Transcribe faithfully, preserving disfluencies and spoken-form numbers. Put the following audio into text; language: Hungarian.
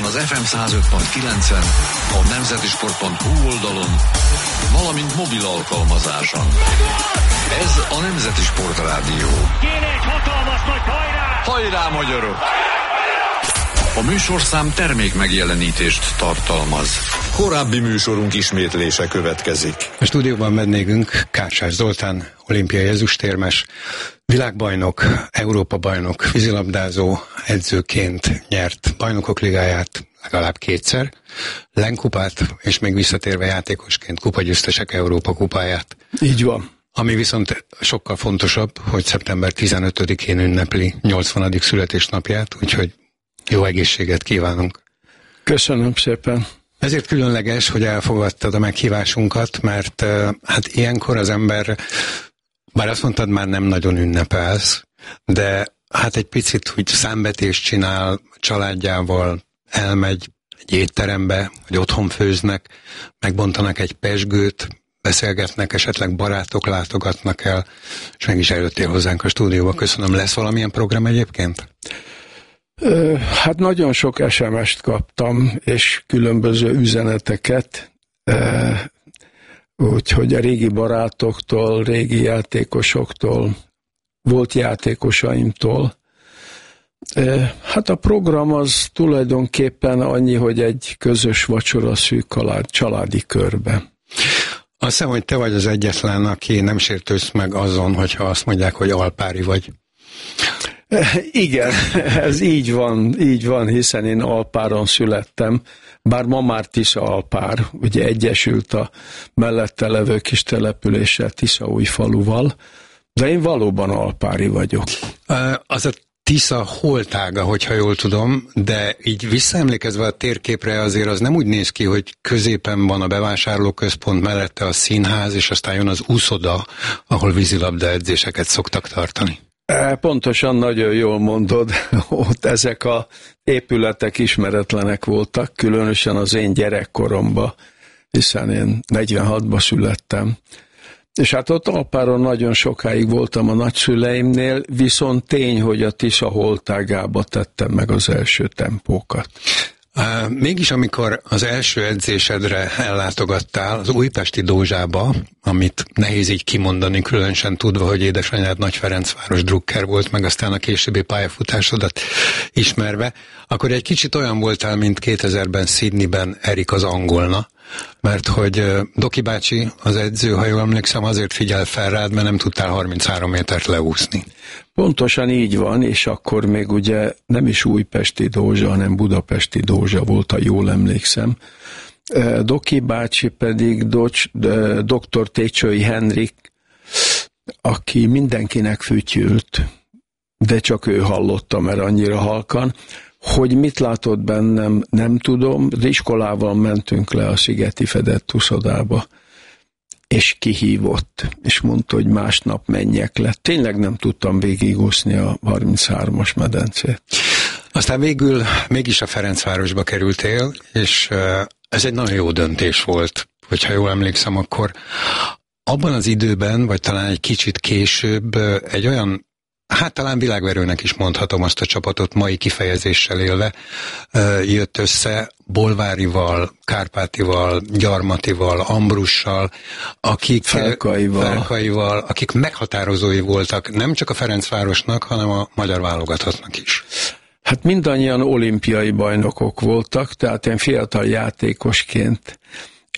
az ef em száz öt pont kilencen, a nemzeti sport pont hu oldalon, valamint mobil alkalmazáson. Ez a Nemzeti Sportrádió. Kéne egy hatalmas nagy hajrá! Hajrá, magyarok! A műsorszám termék megjelenítést tartalmaz. Korábbi műsorunk ismétlése következik. A stúdióban vendégünk Kárcsás Zoltán, olimpiai ezüstérmes, világbajnok, Európa-bajnok, vízilabdázó, edzőként nyert bajnokok ligáját legalább kétszer, Lenkupát, és még visszatérve játékosként kupagyőztesek Európa kupáját. Így van. Ami viszont sokkal fontosabb, hogy szeptember tizenötödikén ünnepli nyolcvanadik születésnapját, úgyhogy jó egészséget kívánunk. Köszönöm szépen. Ezért különleges, hogy elfogadtad a meghívásunkat, mert hát ilyenkor az ember, bár azt mondtad, már nem nagyon ünnepelsz, de hát egy picit úgy számvetést csinál, családjával elmegy egy étterembe, vagy otthon főznek, megbontanak egy pezsgőt, beszélgetnek, esetleg barátok látogatnak el, és meg is eljöttél hozzánk a stúdióba. Köszönöm. Lesz valamilyen program egyébként? Hát nagyon sok es em est kaptam, és különböző üzeneteket, úgyhogy a régi barátoktól, régi játékosoktól, volt játékosaimtól. Hát a program az tulajdonképpen annyi, hogy egy közös vacsora szűk családi körbe. Azt hiszem, hogy te vagy az egyetlen, aki nem sértődsz meg azon, hogyha azt mondják, hogy alpári vagy. Igen, ez így van, így van, hiszen én Alpáron születtem, bár ma már Tisza-Alpár, ugye egyesült a mellette levő kis településsel, Tiszaújfaluval, de én valóban alpári vagyok. Az a Tisza holtága, hogyha jól tudom, de így visszaemlékezve a térképre azért az nem úgy néz ki, hogy középen van a bevásárlóközpont, mellette a színház, és aztán jön az úszoda, ahol vízilabda edzéseket szoktak tartani. Pontosan, nagyon jól mondod, ott ezek a épületek ismeretlenek voltak, különösen az én gyerekkoromban, hiszen én negyvenhatban születtem. És hát ott Alpáron nagyon sokáig voltam a nagyszüleimnél, viszont tény, hogy a Tisza holtágába tettem meg az első tempókat. Uh, mégis amikor az első edzésedre ellátogattál az újpesti Dózsába, amit nehéz így kimondani, különösen tudva, hogy édesanyád Nagy Ferencváros drukker volt, meg aztán a későbbi pályafutásodat ismerve, akkor egy kicsit olyan voltál, mint kétezerben Sydneyben Erik az angolna, mert hogy Doki bácsi, az edző, ha jól emlékszem, azért figyel fel rád, mert nem tudtál harminchárom métert leúszni. Pontosan így van, és akkor még ugye nem is újpesti Dózsa, hanem budapesti Dózsa volt, ha jól emlékszem. Doki bácsi pedig doktor Técsői Henrik, aki mindenkinek fütyült, de csak ő hallotta, mert annyira halkan. Hogy mit látott bennem, nem tudom, de iskolával mentünk le a Szigeti Fedett uszodába, és kihívott, és mondta, hogy másnap menjek le. Tényleg nem tudtam végigúszni a harminchármas medencét. Aztán végül mégis a Ferencvárosba kerültél, és ez egy nagyon jó döntés volt, hogyha jól emlékszem, akkor abban az időben, vagy talán egy kicsit később egy olyan, hát talán világverőnek is mondhatom azt a csapatot, mai kifejezéssel élve, jött össze Bolvárival, Kárpátival, Gyarmatival, Ambrussal, akik Felkaival. Felkaival, akik meghatározói voltak nem csak a Ferencvárosnak, hanem a magyar válogatottnak is. Hát mindannyian olimpiai bajnokok voltak, tehát én fiatal játékosként